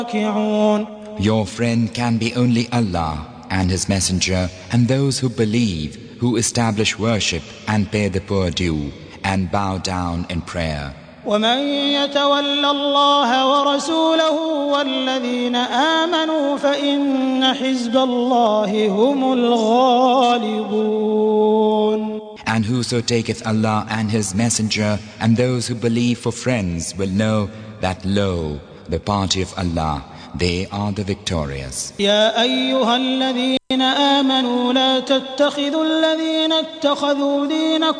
Your friend can be only Allah and His Messenger and those who believe, who establish worship and pay the poor due and bow down in prayer. ومن يتول الله ورسوله والذين آمنوا فإن حزب الله هم الغالبون. And whoso taketh Allah and His Messenger and those who believe for friends will know that, lo, the party of Allah, they are the victorious. يا أيها الذين آمنوا لا تتخذوا الذين اتخذوا دينكم